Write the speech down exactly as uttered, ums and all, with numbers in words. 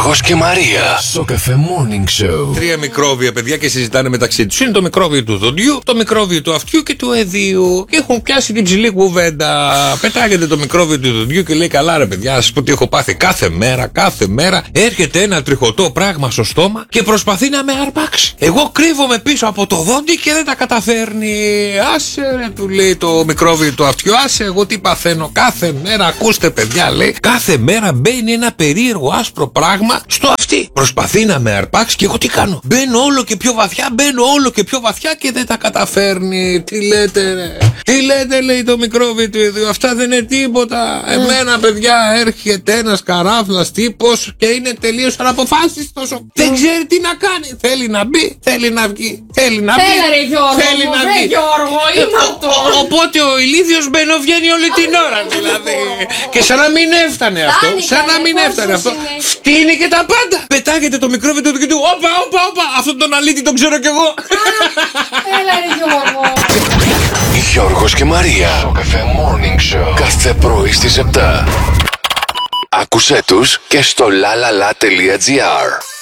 Γιώργος και Μαρία στο Cafe Morning Show. Τρία μικρόβια, παιδιά, και συζητάνε μεταξύ τους. Είναι το μικρόβιο του δοντιού, το μικρόβιο του αυτιού και του εδίου. Και έχουν πιάσει την ψηλή κουβέντα. Πετάγεται το μικρόβιο του δοντιού και λέει: καλά, ρε παιδιά, σας πω τι έχω πάθει. Κάθε μέρα, κάθε μέρα έρχεται ένα τριχωτό πράγμα στο στόμα και προσπαθεί να με αρπάξει. Εγώ κρύβομαι πίσω από το δόντι και δεν τα καταφέρνει. Άσε, ρε, του λέει το μικρόβιο του αυτιού, άσε, εγώ τι παθαίνω. Κάθε μέρα, ακούστε, παιδιά, λέει, κάθε μέρα μπαίνει ένα περίεργο άσπρο πράγμα στο αυτί. Προσπαθεί να με αρπάξει και εγώ τι κάνω. Μπαίνω όλο και πιο βαθιά, μπαίνω όλο και πιο βαθιά και δεν τα καταφέρνει. Τι λέτε, ρε. Τι λέτε, λέει το μικρόβιο του ιδίου. Αυτά δεν είναι τίποτα. Mm. Εμένα, παιδιά, έρχεται ένας καράφλας τύπος και είναι τελείως αναποφάσιστος. Mm. Δεν ξέρει τι να κάνει. Θέλει να μπει, θέλει να βγει. Θέλει να μπει. Έλα, ρε Γιώργο, θέλει μου, να βρε, βγει. Γιώργο, είμαι αυτό. Οπότε ο ηλίθιος μπαινοβγαίνει όλη την ώρα, δηλαδή. Και σαν να μην έφτανε αυτό. Σαν να μην έφτανε αυτό. Φτύνει και τα πάντα. Πετάγεται το μικρόβιο του και του. Όπα, όπα, όπα. Αυτόν τον αλήτη τον ξέρω κι εγώ. Έλα, ρε Γιώργο. Γιώργος και Μαρία στο Cafe Morning Show. Κάθε πρωί στις επτά. Άκουσέ τους και στο lalala.gr.